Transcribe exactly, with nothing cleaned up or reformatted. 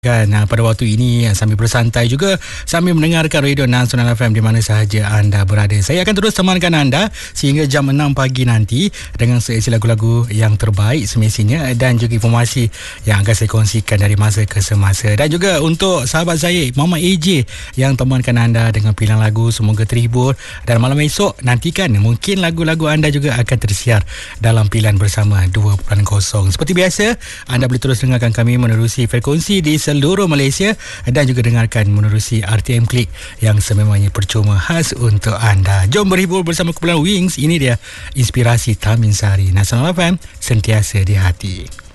Kan pada waktu ini sambil bersantai juga sambil mendengarkan Radio Nasional F M di mana sahaja anda berada. Saya akan terus temankan anda sehingga jam enam pagi nanti dengan seleksi lagu-lagu yang terbaik semestinya dan juga informasi yang akan saya kongsikan dari masa ke semasa. Dan juga untuk sahabat saya Muhammad A J yang temankan anda dengan pilihan lagu, semoga terhibur. Dan malam esok nantikan mungkin lagu-lagu anda juga akan tersiar dalam pilihan bersama dua titik kosong. Seperti biasa, anda boleh terus dengarkan kami menerusi frekuensi di seluruh Malaysia dan juga dengarkan menerusi R T M Klik yang sememangnya percuma khas untuk anda. Jom berhibur bersama kumpulan Wings. Ini dia Inspirasi Tamin Sari. Nasional F M, sentiasa di hati.